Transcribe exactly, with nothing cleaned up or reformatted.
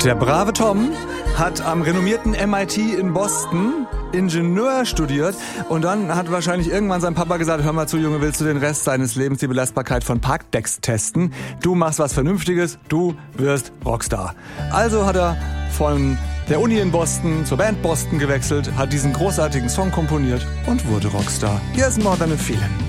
Der brave Tom hat am renommierten M I T in Boston Ingenieur studiert und dann hat wahrscheinlich irgendwann sein Papa gesagt, hör mal zu, Junge, willst du den Rest deines Lebens die Belastbarkeit von Parkdecks testen? Du machst was Vernünftiges, du wirst Rockstar. Also hat er von der Uni in Boston zur Band Boston gewechselt, hat diesen großartigen Song komponiert und wurde Rockstar. Hier ist More Than a Feeling.